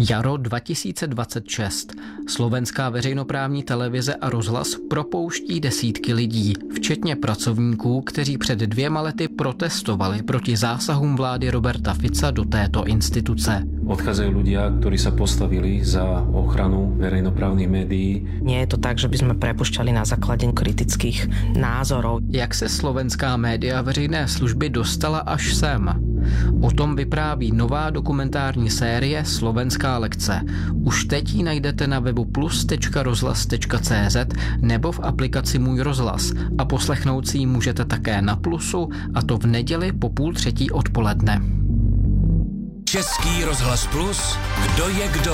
Jaro 2026. Slovenská veřejnoprávní televize a rozhlas propouští desítky lidí, včetně pracovníků, kteří před 2 lety protestovali proti zásahům vlády Roberta Fica do této instituce. Odchádzajú ľudia, ktorí sa postavili za ochranu verejnoprávnych médií. Nie je to tak, že by sme prepušťali na základe kritických názorov. Jak se slovenská média veřejné služby dostala až sem? O tom vypráví nová dokumentární série Slovenská lekce. Už teď ji najdete na webu plus.rozhlas.cz nebo v aplikaci Můj rozhlas a poslechnout si ji můžete také na Plusu, a to v neděli po 2:30 odpoledne. Český rozhlas Plus, kdo je kdo?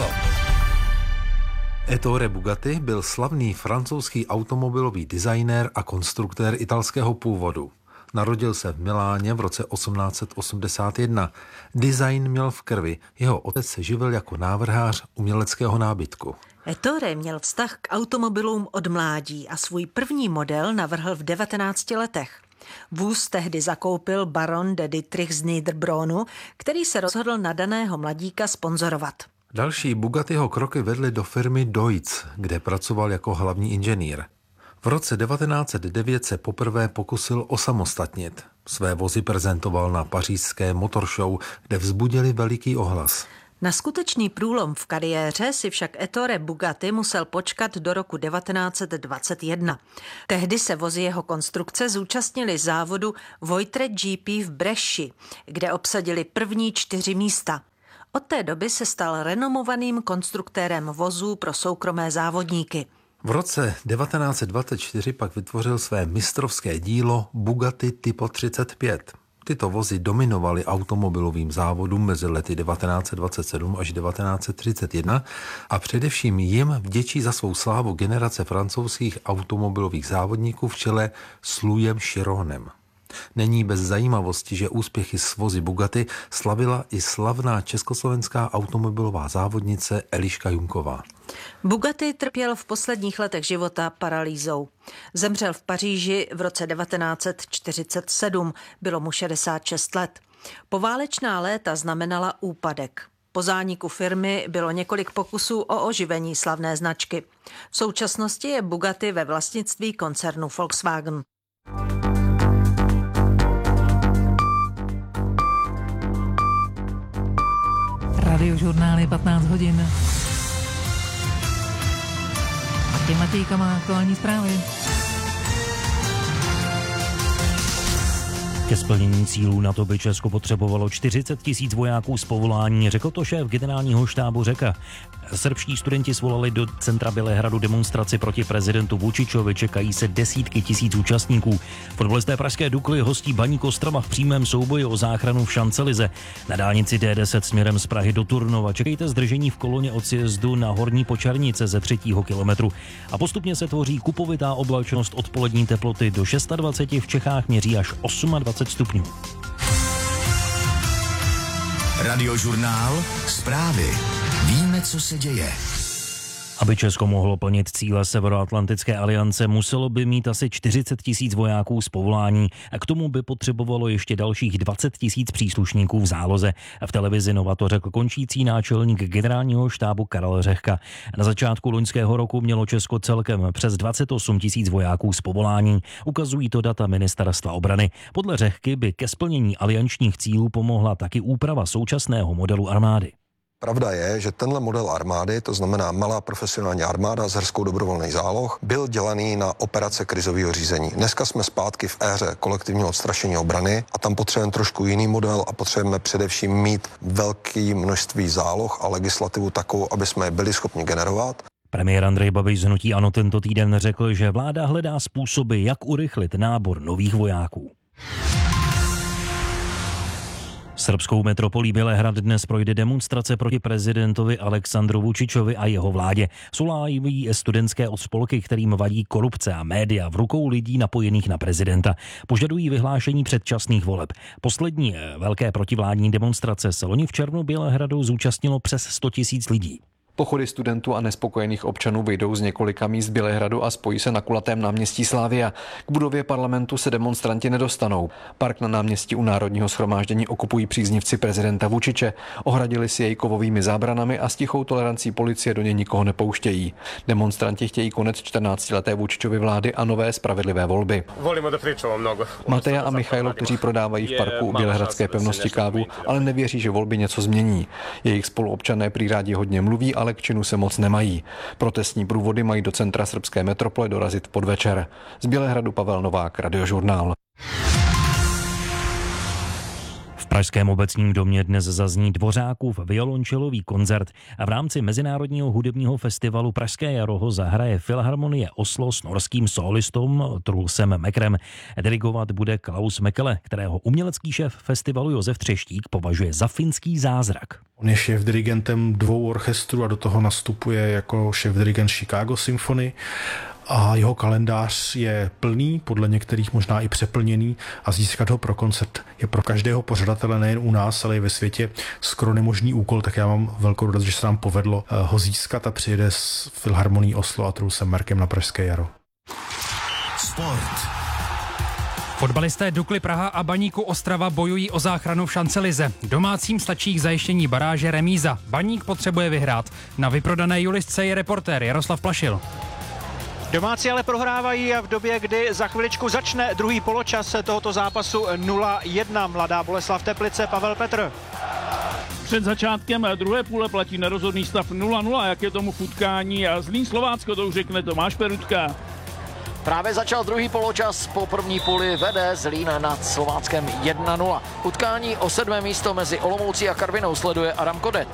Ettore Bugatti byl slavný francouzský automobilový designér a konstruktér italského původu. Narodil se v Miláně v roce 1881. Design měl v krvi. Jeho otec se živil jako návrhář uměleckého nábytku. Ettore měl vztah k automobilům od mládí a svůj první model navrhl v 19 letech. Vůz tehdy zakoupil baron de Dietrich z Niederbronu, který se rozhodl nadaného mladíka sponzorovat. Další Bugattiho kroky vedly do firmy Deutz, kde pracoval jako hlavní inženýr. V roce 1909 se poprvé pokusil osamostatnit. Své vozy prezentoval na pařížské motor show, kde vzbudili veliký ohlas. Na skutečný průlom v kariéře si však Ettore Bugatti musel počkat do roku 1921. Tehdy se vozy jeho konstrukce zúčastnili závodu Voitre GP v Bresci, kde obsadili první 4 místa. Od té doby se stal renomovaným konstruktérem vozů pro soukromé závodníky. V roce 1924 pak vytvořil své mistrovské dílo Bugatti Tipo 35. Tyto vozy dominovaly automobilovým závodům mezi lety 1927 až 1931 a především jim vděčí za svou slávu generace francouzských automobilových závodníků v čele s Louisem Chironem. Není bez zajímavosti, že úspěchy s vozy Bugatti slavila i slavná československá automobilová závodnice Eliška Junková. Bugatti trpěl v posledních letech života paralýzou. Zemřel v Paříži v roce 1947, bylo mu 66 let. Poválečná léta znamenala úpadek. Po zániku firmy bylo několik pokusů o oživení slavné značky. V současnosti je Bugatti ve vlastnictví koncernu Volkswagen. Radiožurnály 15 hodin. Martin Matějka má aktuální zprávy. Ke splnění cílů NATO by Česko potřebovalo 40 000 vojáků z povolání, řekl to šéf generálního štábu Řeka. Srbští studenti svolali do centra Bělehradu demonstraci proti prezidentu Vučičovi, čekají se desítky tisíc účastníků. Fotbalisté pražské Dukly hostí Baník Ostrava v přímém souboji o záchranu v Šancelize. Na dálnici D10 směrem z Prahy do Turnova čekejte zdržení v koloně od sjezdu na Horní Počernice ze 3. kilometru. A postupně se tvoří kupovitá oblačnost, odpolední teploty do 26, v Čechách měří až 28 stupňů. Radiožurnál, zprávy. Víme, co se děje. Aby Česko mohlo plnit cíle Severoatlantické aliance, muselo by mít asi 40 000 vojáků z povolání a k tomu by potřebovalo ještě dalších 20 000 příslušníků v záloze. V televizi Nova to řekl končící náčelník generálního štábu Karel Řehka. Na začátku loňského roku mělo Česko celkem přes 28 000 vojáků z povolání. Ukazují to data ministerstva obrany. Podle Řehky by ke splnění aliančních cílů pomohla taky úprava současného modelu armády. Pravda je, že tenhle model armády, to znamená malá profesionální armáda s hrskou dobrovolných záloh, byl dělaný na operace krizového řízení. Dneska jsme zpátky v éře kolektivního odstrašení obrany a tam potřebujeme trošku jiný model a potřebujeme především mít velké množství záloh a legislativu takovou, aby jsme je byli schopni generovat. Premiér Andrej Babiš z hnutí ANO tento týden řekl, že vláda hledá způsoby, jak urychlit nábor nových vojáků. Srbskou metropolí Bělehrad dnes projde demonstrace proti prezidentovi Aleksandru Vučičovi a jeho vládě. Solají studentské spolky, kterým vadí korupce a média v rukou lidí napojených na prezidenta. Požadují vyhlášení předčasných voleb. Poslední velké protivládní demonstrace se loni v červnu Bělehradu zúčastnilo přes 100 000 lidí. Pochody studentů a nespokojených občanů vyjdou z několika míst Bělehradu a spojí se na kulatém náměstí Slavia. K budově parlamentu se demonstranti nedostanou. Park na náměstí u Národního shromáždění okupují příznivci prezidenta Vučiče. Ohradili si jej kovovými zábranami a s tichou tolerancí policie do něj nikoho nepouštějí. Demonstranti chtějí konec 14leté Vučičovy vlády a nové spravedlivé volby. Mateja a Michailo, kteří prodávají v parku u Bělehradské pevnosti kávu, ale nevěří, že volby něco změní. Jejich spoluobčané prý rádi hodně mluví, ale k činu se moc nemají. Protestní průvody mají do centra srbské metropole dorazit v podvečer. Z Bělehradu Pavel Novák, Radiožurnál. V Pražském obecním domě dnes zazní Dvořákův violončelový koncert a v rámci Mezinárodního hudebního festivalu Pražské jaro ho zahraje Filharmonie Oslo s norským solistou Trulsem Mekrem. Dirigovat bude Klaus Mekele, kterého umělecký šéf festivalu Josef Třeštík považuje za finský zázrak. On je šéfdirigentem 2 orchestrů a do toho nastupuje jako šéfdirigent Chicago Symphony. A jeho kalendář je plný, podle některých možná i přeplněný a získat ho pro koncert je pro každého pořadatele nejen u nás, ale i ve světě skoro nemožný úkol, tak já mám velkou radost, že se nám povedlo ho získat a přijede s Filharmonií Oslo a Trulsem Merkem na Pražské jaro. Sport. Fotbalisté Dukly Praha a Baníku Ostrava bojují o záchranu v šancelize. Domácím stačí k zajištění baráže remíza. Baník potřebuje vyhrát. Na vyprodané Julisce je reportér Jaroslav Plašil. Domácí ale prohrávají v době, kdy za chviličku začne druhý poločas tohoto zápasu 0-1. Mladá Boleslav Teplice, Pavel Petr. Před začátkem druhé půle platí nerozhodný stav 0-0, jak je tomu v utkání a Zlín Slovácko, to už řekne Tomáš Perutka. Právě začal druhý poločas, po první půli vede Zlín nad Slováckem 1-0. Utkání o 7. místo mezi Olomoucí a Karvinou sleduje Adam Kodet.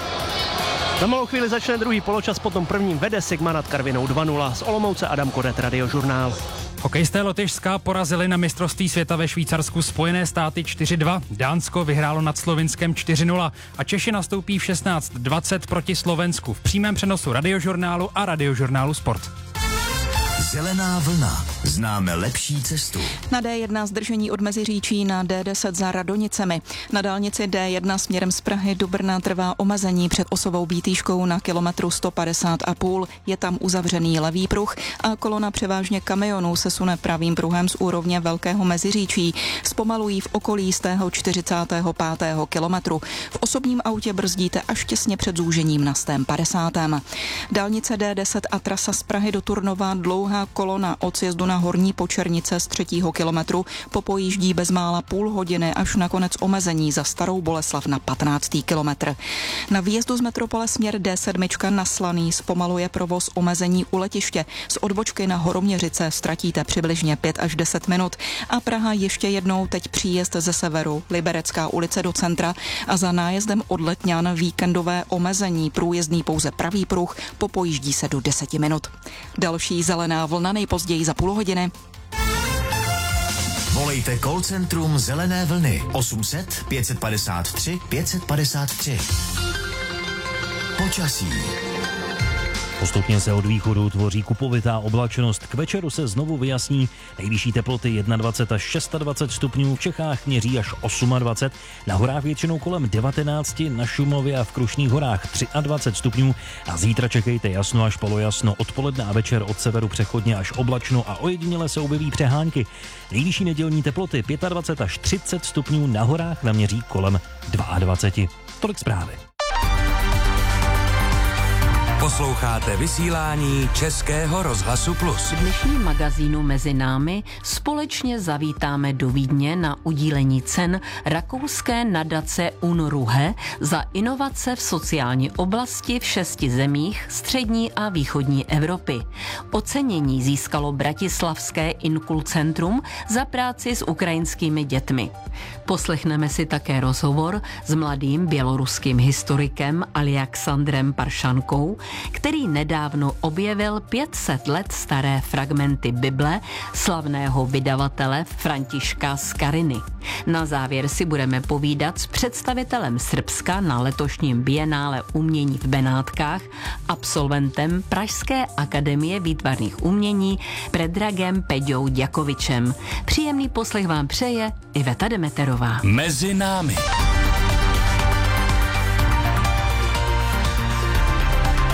Za malou chvíli začne druhý poločas, potom prvním vede Sigma nad Karvinou 2-0. Z Olomouce Adam Kodet, Radiožurnál. Hokejisté Lotyšska porazili na mistrovství světa ve Švýcarsku Spojené státy 4-2. Dánsko vyhrálo nad Slovinskem 4-0 a Češi nastoupí v 16:20 proti Slovensku v přímém přenosu Radiožurnálu a Radiožurnálu Sport. Zelená vlna. Známe lepší cestu. Na D1 zdržení od Meziříčí na D10 za Radonicemi. Na dálnici D1 směrem z Prahy do Brna trvá omezení před Osovou Bítýškou na kilometru 150,5. Je tam uzavřený levý pruh a kolona převážně kamionů se sune pravým pruhem z úrovně Velkého Meziříčí. Zpomalují v okolí z tého 45. kilometru. V osobním autě brzdíte až těsně před zúžením na 150. Dálnice D10 a trasa z Prahy do Turnova dlouhá kolona od sjezdu na Horní Počernice z 3. kilometru popojíždí bezmála půl hodiny až na konec omezení za Starou Boleslav na 15. kilometr. Na výjezdu z metropole směr D7 na Slaný zpomaluje provoz omezení u letiště. Z odbočky na Horoměřice ztratíte přibližně 5 až 10 minut a Praha ještě jednou teď příjezd ze severu, Liberecká ulice do centra a za nájezdem od Letňan víkendové omezení, průjezdný pouze pravý pruh, popojíždí se do 10 minut. Další zelená vlna nejpozději za půl hodiny. Volejte call centrum Zelené vlny 800 553 553. Počasí. Postupně se od východu tvoří kupovitá oblačnost. K večeru se znovu vyjasní. Nejvyšší teploty 21 až 26 stupňů, v Čechách měří až 28. Na horách většinou kolem 19, na Šumově a v Krušných horách 23 stupňů. A zítra čekejte jasno až polojasno, odpoledne a večer od severu přechodně až oblačno a ojediněle se objeví přehánky. Nejvyšší nedělní teploty 25 až 30 stupňů, na horách naměří kolem 22. Tolik zprávy. Posloucháte vysílání Českého rozhlasu Plus. V dnešním magazínu Mezi námi společně zavítáme do Vídně na udílení cen rakouské nadace UNRUHE za inovace v sociální oblasti v 6 zemích střední a východní Evropy. Ocenění získalo bratislavské Inkulcentrum za práci s ukrajinskými dětmi. Poslechneme si také rozhovor s mladým běloruským historikem Aljaksandrem Paršankou, který nedávno objevil 500 let staré fragmenty Bible slavného vydavatele Františka Skariny. Na závěr si budeme povídat s představitelem Srbska na letošním bienále umění v Benátkách, absolventem Pražské akademie výtvarných umění Predragem Peďou Ďakovičem. Příjemný poslech vám přeje Iveta Demeterová. Mezi námi.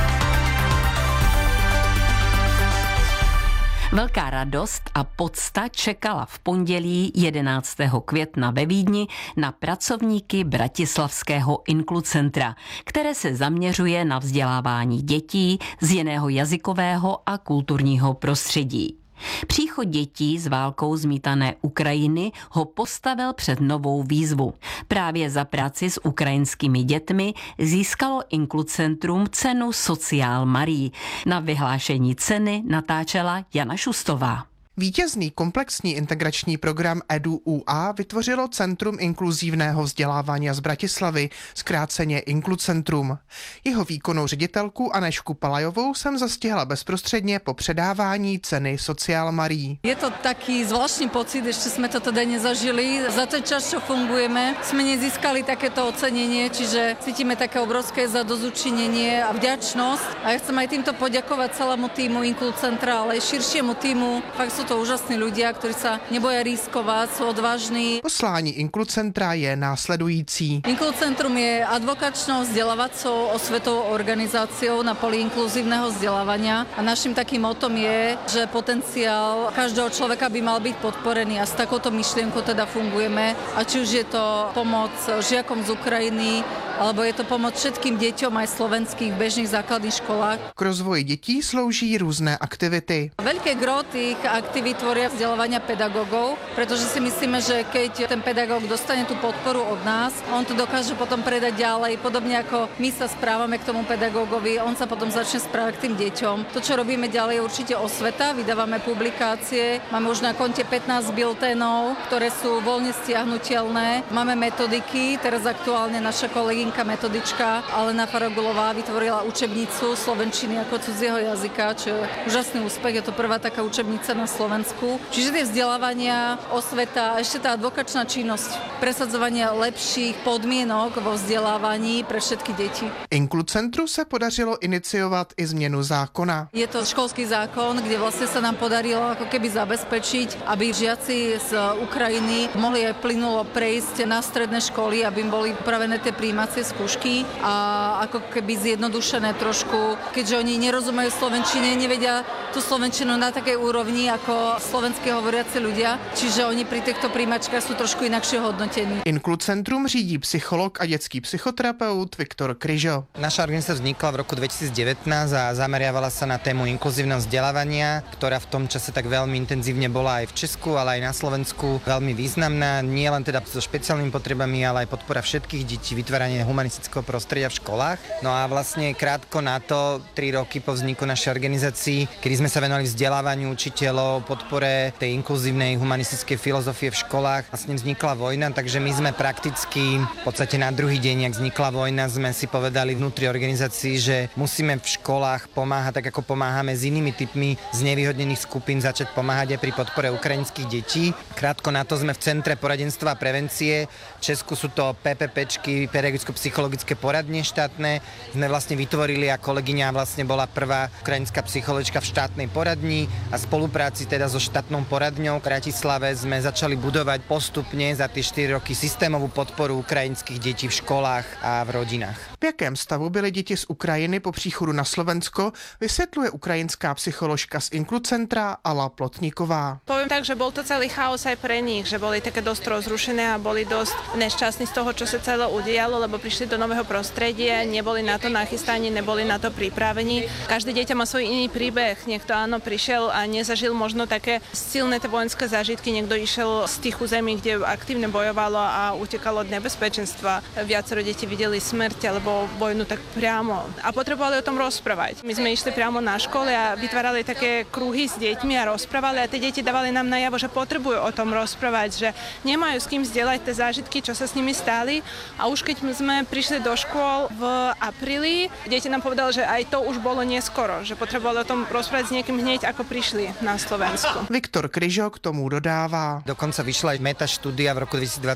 Velká radost a podsta čekala v pondělí 11. května ve Vídni na pracovníky Bratislavského Inklucentra, které se zaměřuje na vzdělávání dětí z jiného jazykového a kulturního prostředí. Příchod dětí z válkou zmítané Ukrajiny ho postavil před novou výzvu. Právě za práci s ukrajinskými dětmi získalo Inklucentrum cenu Sociál Marie. Na vyhlášení ceny natáčela Jana Šustová. Vítězný komplexní integrační program EduUA vytvořilo Centrum inkluzívného vzdělávání z Bratislavy, zkráceně Inklucentrum. Jeho výkonnou ředitelku Anežku Palajovou jsem zastihla bezprostředně po předávání ceny Sociál Marie. Je to taký zvláštny pocit, ešte sme to teda nezažili. Za ten čas, čo fungujeme, sme nezískali takéto ocenenie, čiže cítime také obrovské zadozučinenie a vďačnosť. A ja chcem aj týmto poďakovať celému týmu Inklucentra, ale aj širšiemu týmu. Fakt sú to úžasní ľudia, ktorí sa neboja riskovať, sú odvážni. Poslání Inklucentra je následující. Inklucentrum je advokačnou, vzdelávacou, osvetovou organizáciou na poli inkluzívneho vzdelávania a našim takým motom je, že potenciál každého človeka by mal byť podporený a s takouto myšlienkou teda fungujeme. A či už je to pomoc žiakom z Ukrajiny, alebo je to pomoc všetkým deťom aj slovenských v bežných základných školách. K rozvoji detí slouží různé aktivity. Veľké gro tých aktivít tvoria vzdelávania pedagógov, pretože si myslíme, že keď ten pedagóg dostane tú podporu od nás, on to dokáže potom predať ďalej, podobne ako my sa správame k tomu pedagógovi, on sa potom začne správať k tým deťom. To, čo robíme ďalej, je určite osveta, vydávame publikácie, máme už na konte 15 bilténov, ktoré sú voľne stiahnutelné, máme metodiky, teraz aktuálne naša kolegynka metodička Alena Faragulová vytvorila učebnicu slovenčiny ako cudzieho jazyka, čo je úžasný úspech, je to prvá taká učebnica na Slovensku. Čiže tie vzdelávania, osveta, ešte tá advokačná činnosť, presadzovanie lepších podmienok vo vzdelávaní pre všetky deti. Inklucentru se podařilo iniciovat i změnu zákona. Je to školský zákon, kde vlastne sa nám podarilo ako keby zabezpečiť, aby žiaci z Ukrajiny mohli aj plynulo prejsť na stredné školy, aby im boli upravené tie prijímacie skúšky a ako keby zjednodušené trošku, keďže oni nerozumejú slovenčine, nevedia tú slovenčinu na takej úrovni ako slovenské hovoriaci ľudia, čiže oni pri týchto príjmačkách sú trošku inakšie hodnotení. Inklucentrum řídí psycholog a dětský psychoterapeut Viktor Kryžo. Naša organizácia vznikla v roku 2019 a zameriavala sa na tému inkluzívneho vzdelávania, ktorá v tom čase tak veľmi intenzívne bola aj v Česku, ale aj na Slovensku veľmi významná, nie len teda so špeciálnymi potrebami, ale aj podpora všetkých detí, vytváranie humanistického prostredia v školách. No a vlastne krátko na to, 3 roky po vzniku našej organizácii, kedy sme sa venovali vzdelávaniu učiteľov, podpore tej inkluzívnej humanistickej filozofie v školách, vlastne vznikla vojna, takže my sme prakticky v podstate na druhý deň, jak vznikla vojna, sme si povedali vnútri organizácií, že musíme v školách pomáhať, tak ako pomáhame s inými typmi znevýhodnených skupín, začať pomáhať aj pri podpore ukrajinských detí. Krátko na to sme v Centre poradenstva a prevencie. V Česku sú to PPPčky, pedagogicko-psychologické poradne štátne. Sme vlastne vytvorili a kolegyňa vlastne bola prvá ukrajinská psychologička v štátnej poradni a spolupráci teda so štátnou poradňou v Bratislave sme začali budovať postupne za tie 4 roky systémovú podporu ukrajinských detí v školách a v rodinách. V jakém stavu byly děti z Ukrajiny po příchodu na Slovensko, vysvětluje ukrajinská psycholožka z Inklucentra Ala Plotníková. Poviem tak, že bol to celý chaos aj pre nich, že boli také dosť rozrušené a boli dosť nešťastní z toho, čo sa celé udialo, lebo prišli do nového prostredia, neboli na to nachystaní, neboli na to pripravení. Každé dieťa má svoj iný príbeh. Niekto áno prišiel a nezažil možno také silné tie vojenské zážitky, niekto išiel z tých území, kde aktívne bojovalo a utekalo od nebezpečenstva. Viacero detí videli smrť alebo vojnu tak priamo a potrebovali o tom rozprávať. My sme išli priamo na školy a vytvárali také kruhy s deťmi a rozprávali a tie deti dávali nám najavo, že potrebujú o tom rozprávať, že nemajú s kým zdieľať tie zážitky, čo sa s nimi stali a už keď sme prišli do škôl v apríli, deti nám povedali, že aj to už bolo neskoro, že potrebovali o tom rozprávať s niekým hneď, ako prišli na Slovensku. Viktor Kryžo k tomu dodává. Dokonca vyšla aj metaštúdia v roku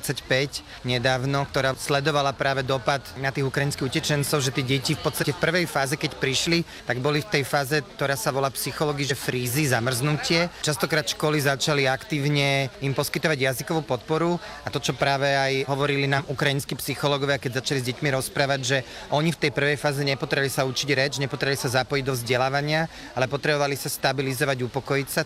2025 nedávno, ktorá sledovala práve dopad na tých ukrajinských utečencov, že tí deti v podstate v prvej fáze, keď prišli, tak boli v tej fáze, ktorá sa volá psychológii, že frízy, zamrznutie. Častokrát školy začali aktívne im poskytovať jazykovú podporu a to, čo práve aj hovorili nám ukrajinskí psychológovia, keď začali s deťmi rozprávať, že oni v tej prvej fáze nepotrebovali sa učiť reč, nepotrebovali sa zapojiť do vzdelávania, ale potrebovali sa stabilizovať, upokojiť sa, čo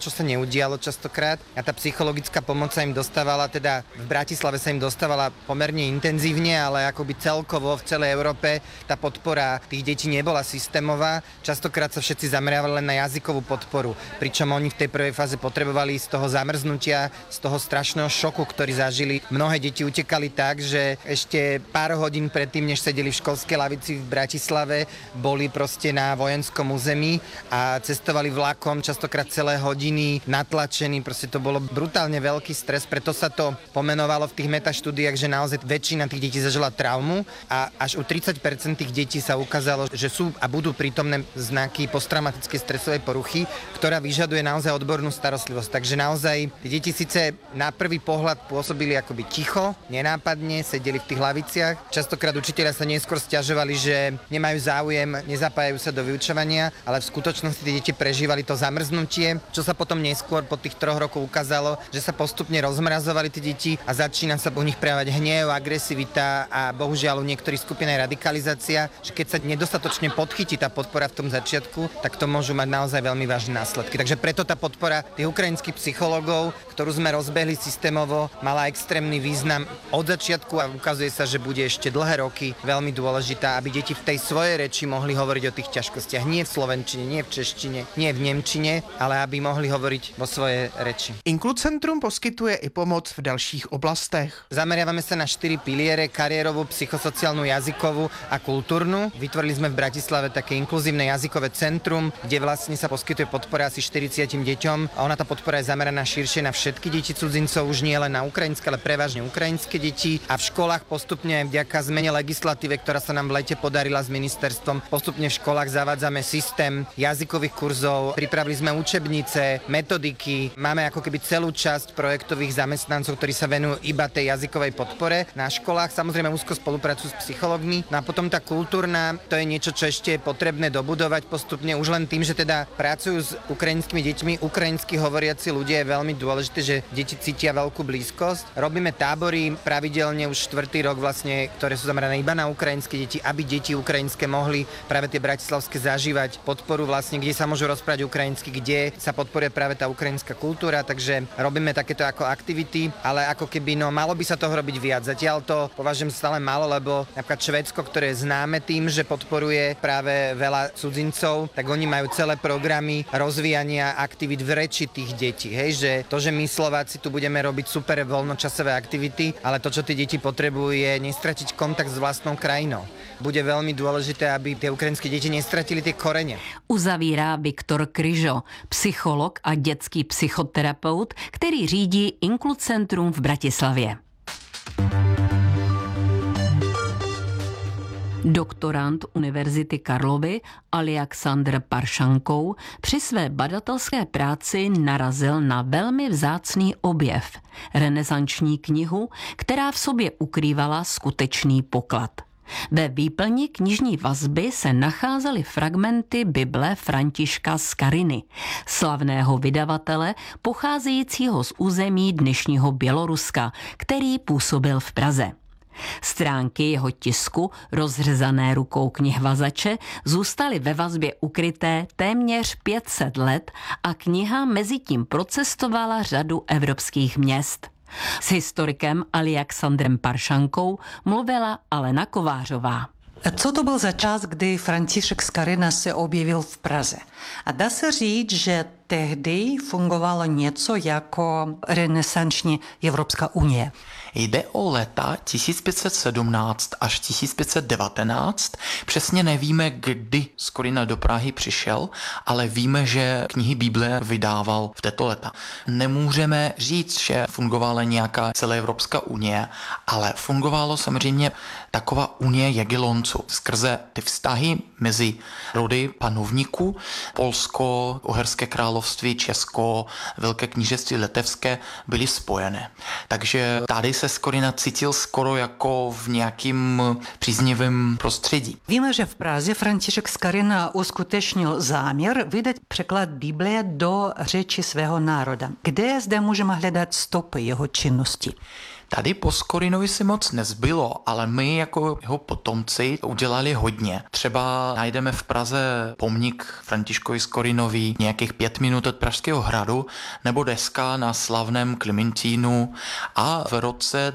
čo sa neudialo častokrát a tá psychologická pomoc sa im dostávala, teda v Bratislave sa im dostávala pomerne intenzívne, ale akoby celkovo v celej Európe tá podpora tých detí nebola systémová. Častokrát sa všetci zameriavali len na jazykovú podporu, pričom oni v tej prvej fáze potrebovali z toho zamrznutia, z toho strašného šoku, ktorý zažili. Mnohé deti utekali tak, že ešte pár hodín predtým, než sedeli v školskej lavici v Bratislave, boli proste na vojenskom území a cestovali vlakom častokrát celé hodiny, natlačení, proste to bolo brutálne veľký stres, preto sa to pomenovalo v tých metaštúdiách, že naozaj väčšina tých detí zažila traumu a až u 30% tých detí sa ukázalo, že sú a budú prítomné znaky posttraumatickej stresovej poruchy, ktorá vyžaduje naozaj odbornú starostlivosť. Takže naozaj tie deti síce na prvý pohľad pôsobili akoby ticho, nenápadne, sedeli v tých laviciach. Častokrát učitelia sa neskôr sťažovali, že nemajú záujem, nezapájajú sa do vyučovania, ale v skutočnosti tie deti prežívali to zamrznutie, čo sa potom neskôr po tých 3 rokoch ukázalo, že sa postupne rozmrazovali tie deti a začína sa u nich prejavovať hnev, agresivita a bohužiaľ u niektorých skupín aj radikalizácia, že keď sa nedostatočne podchytí tá podpora v tom začiatku, tak to môžu mať naozaj veľmi vážne následky. Takže preto tá podpora tých ukrajinských psychológov, ktorú sme rozbehli systémovo, mala extrémny význam od začiatku a ukazuje sa, že bude ešte dlhé roky veľmi dôležitá, aby deti v tej svojej reči mohli hovoriť o tých ťažkostiach. Nie v slovenčine, nie v češtine, nie v nemčine, ale aby mohli hovoriť vo svojej reči. Inkluzentrum poskytuje i pomoc v dalších oblastech. Zameriavame sa na 4 piliere: kariérovú, psychosociálnu, jazykovú a kultúrnu. Vytvorili sme v Bratislave také inkluzívne jazykové centrum, kde vlastne sa poskytuje podpora asi 40 deťom a tá podpora je zameraná širšie na všetky deti cudzincov, už nie len na ukrajinské, ale prevažne ukrajinské deti. A v školách postupne vďaka zmene legislatíve, ktorá sa nám v lete podarila s ministerstvom, postupne v školách zavádzame systém jazykových kurzov, pripravili sme učebnice, metodiky, máme ako keby celú časť projektových zamestnancov, ktorí sa venujú iba tej jazykovej podpore na školách. Samozrejme úzko spolupracujú s psychológmi. No a potom tá kultúrna, to je niečo, čo ešte je potrebné dobudovať postupne, už len tým, že teda pracujú s ukrajinskými deťmi, ukrajinsky hovoriaci ľudia, je veľmi dôležité, že deti cítia veľkú blízkosť. Robíme tábory pravidelne už 4. rok vlastne, ktoré sú zamerané iba na ukrajinské deti, aby deti ukrajinské mohli práve tie bratislavské zažívať podporu vlastne, kde sa môžu rozprávať ukrajinsky, kde sa podporuje práve tá ukrajinská kultúra, takže robíme takéto ako aktivity, ale ako keby malo by sa toho robiť viac. Zatiaľ to považujem stále málo, lebo napríklad Švédsko, ktoré je známe tým, že podporuje práve veľa cudzincov, tak oni majú celé programy rozvíjania aktivít v reči tých detí. Hej, že to, že my Slováci tu budeme robiť super voľnočasové aktivity, ale to, čo tie deti potrebujú, je nestratiť kontakt s vlastnou krajinou. Bude veľmi dôležité, aby tie ukrajinské deti nestratili tie korene. Uzavírá Viktor Kryžo, psycholog a dětský psychoterapeut, který řídí Inkluzentrum v Bratislavě. Doktorant Univerzity Karlovy Aljaksandr Paršankou při své badatelské práci narazil na velmi vzácný objev, renesanční knihu, která v sobě ukrývala skutečný poklad. Ve výplni knižní vazby se nacházely fragmenty Bible Františka Skariny, slavného vydavatele pocházejícího z území dnešního Běloruska, který působil v Praze. Stránky jeho tisku, rozřezané rukou knihvazače, zůstaly ve vazbě ukryté téměř 500 let a kniha mezitím procestovala řadu evropských měst. S historikem Aljaksandrem Paršankou mluvila Alena Kovářová. Co to byl za čas, kdy František Skarina se objevil v Praze? A dá se říct, že tehdy fungovalo něco jako renesanční Evropská unie. Jde o léta 1517 až 1519. Přesně nevíme, kdy Skorina do Prahy přišel, ale víme, že knihy Bible vydával v této léta. Nemůžeme říct, že fungovala nějaká celoevropská unie, ale fungovalo samozřejmě taková unie Jagiellonců skrze ty vztahy mezi rody panovníků, Polsko, Uherské království, Česko, Velké knížectví Litevské byly spojené. Takže tady se Skorina cítil skoro jako v nějakým příznivém prostředí. Víme, že v Praze František Skarina uskutečnil záměr vydat překlad Biblie do řeči svého národa. Kde zde můžeme hledat stopy jeho činnosti? Tady po Skorinovi si moc nezbylo, ale my jako jeho potomci udělali hodně. Třeba najdeme v Praze pomník Františkovi Skorinovi nějakých 5 minut od Pražského hradu, nebo deska na slavném Klementínu, a v roce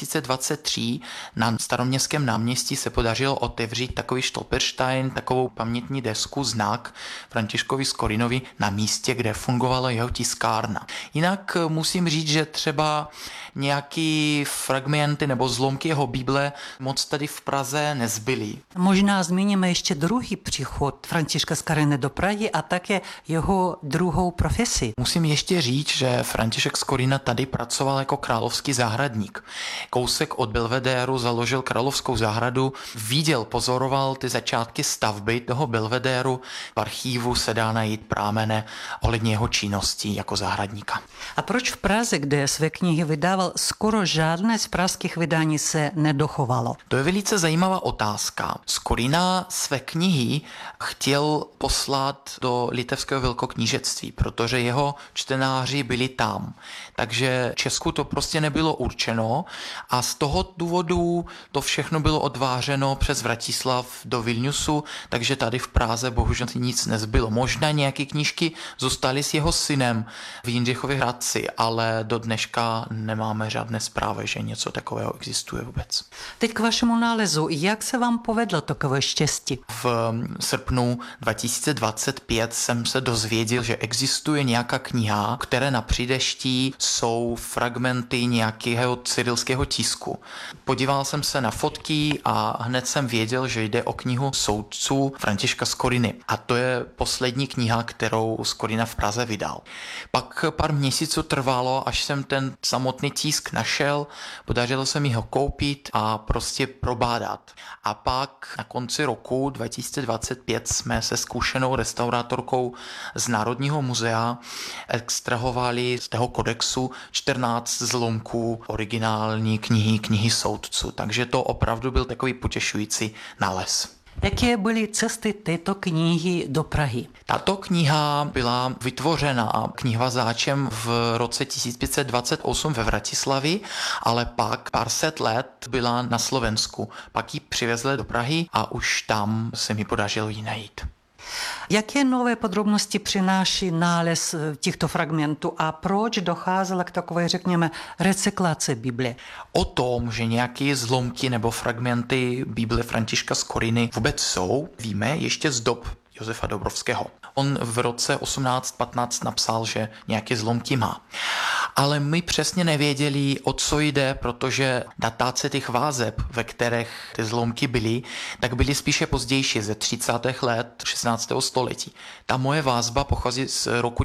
2023 na Staroměstském náměstí se podařilo otevřít takový Stolperstein, takovou pamětní desku, znak Františkovi Skorinovi na místě, kde fungovala jeho tiskárna. Jinak musím říct, že třeba nějaký fragmenty nebo zlomky jeho Bible moc tady v Praze nezbyly. Možná zmíníme ještě druhý příchod Františka Skariny do Prahy a také jeho druhou profesi. Musím ještě říct, že František Skorina tady pracoval jako královský zahradník. Kousek od Belvedéru založil královskou zahradu, viděl, pozoroval ty začátky stavby toho Belvedéru. V archívu se dá najít prámene ohledně jeho činností jako zahradníka. A proč v Praze, kde své knihy vydával, skoro žádné z pražských vydání se nedochovalo? To je velice zajímavá otázka. Skorina své knihy chtěl poslat do litevského velkoknížectví, protože jeho čtenáři byli tam. Takže Česku to prostě nebylo určeno a z toho důvodu to všechno bylo odváženo přes Vratislav do Vilniusu, takže tady v Praze bohužel nic nezbylo. Možná nějaké knížky zůstaly s jeho synem v Jindřichově Hradci, ale do dneška nemáme žádné zprávy, že něco takového existuje vůbec. Teď k vašemu nálezu. Jak se vám povedlo takové štěstí? V srpnu 2025 jsem se dozvěděl, že existuje nějaká kniha, které na přídeští jsou fragmenty nějakého cyrilského tisku. Podíval jsem se na fotky a hned jsem věděl, že jde o knihu soudců Františka Skoriny. A to je poslední kniha, kterou Skorina v Praze vydal. Pak pár měsíců trvalo, až jsem ten samotný tisk našel, podařilo se mi ho koupit a prostě probádat. A pak na konci roku 2025 jsme se zkušenou restaurátorkou z Národního muzea extrahovali z toho kodexu 14 zlomků originální knihy soudců. Takže to opravdu byl takový potěšující nález. Jaké byly cesty této knihy do Prahy? Tato kniha byla vytvořena knihvazáčem v roce 1528 ve Vratislavi, ale pak pár set let byla na Slovensku. Pak ji přivezli do Prahy a už tam se mi podařilo ji najít. Jaké nové podrobnosti přináší nález těchto fragmentů a proč docházelo k takové, řekněme, recyklaci Bible? O tom, že nějaké zlomky nebo fragmenty Bible Františka Skoriny vůbec jsou, víme ještě z dob Josefa Dobrovského. On v roce 1815 napsal, že nějaké zlomky má. Ale my přesně nevěděli, o co jde, protože datace těch vázeb, ve kterých ty zlomky byly, tak byly spíše pozdější, ze 30. let 16. století. Ta moje vázba pochází z roku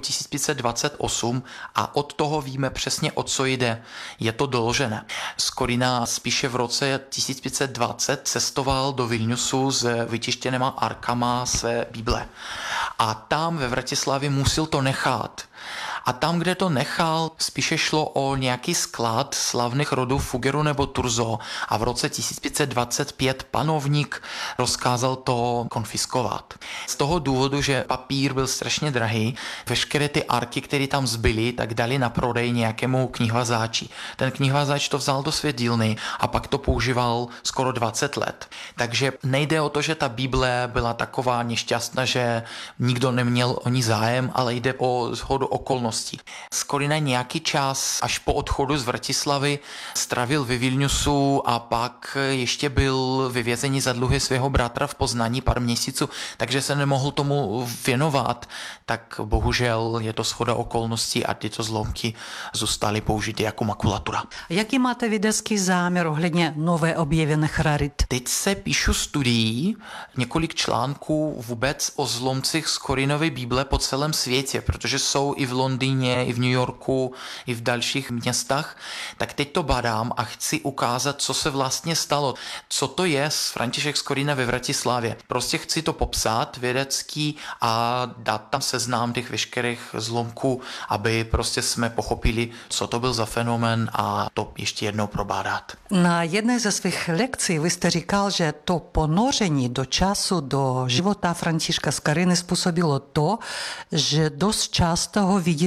1528 a od toho víme přesně, o co jde. Je to doložené. Skorina spíše v roce 1520 cestoval do Vilniusu s vytištěnýma arkama své Bible. A tam ve Vratislavě musel to nechat. A tam, kde to nechal, spíše šlo o nějaký sklad slavných rodů Fugeru nebo Turzo a v roce 1525 panovník rozkázal to konfiskovat. Z toho důvodu, že papír byl strašně drahý, veškeré ty arky, které tam zbyly, tak dali na prodej nějakému knihvazáči. Ten knihvazáč to vzal do své dílny a pak to používal skoro 20 let. Takže nejde o to, že ta Bible byla taková nešťastná, že nikdo neměl o ní zájem, ale jde o shodu okolností. Skorina nějaký čas až po odchodu z Vratislavy strávil ve Vilniusu a pak ještě byl vyvězený za dluhy svého bratra v Poznaní pár měsíců, takže se nemohl tomu věnovat. Tak bohužel je to shoda okolností a tyto zlomky zůstaly použity jako makulatura. Jaký máte vědecký záměr ohledně nové objevených rarit? Teď se píšu studií, několik článků vůbec o zlomcích Skorinovy Bible po celém světě, protože jsou i v Londýně, i v New Yorku, i v dalších městech, tak teď to badám a chci ukázat, co se vlastně stalo. Co to je František Skorina ve Vratislavě. Prostě chci to popsat vědecky a dát tam seznam těch veškerých zlomků, aby prostě jsme pochopili, co to byl za fenomén a to ještě jednou probádat. Na jedné ze svých lekcí vy jste říkal, že to ponoření do času, do života Františka Skoriny způsobilo to, že dost často ho vidíte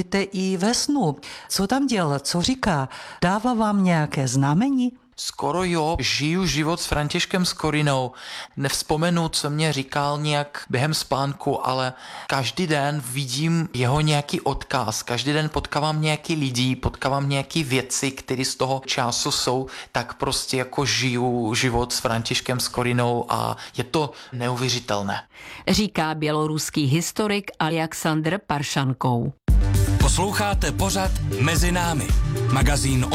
vidíte i ve snu. Co tam dělá, co říká? Dává vám nějaké znamení? Skoro jo, žiju život s Františkem Skorinou. Nevzpomenu, co mě říkal nějak během spánku, ale každý den vidím jeho nějaký odkaz, každý den potkávám nějaký lidi, potkávám nějaký věci, které z toho času jsou, tak prostě jako žiju život s Františkem Skorinou a je to neuvěřitelné. Říká běloruský historik Aleksandr Paršankou. Posloucháte pořad Mezi námi, magazín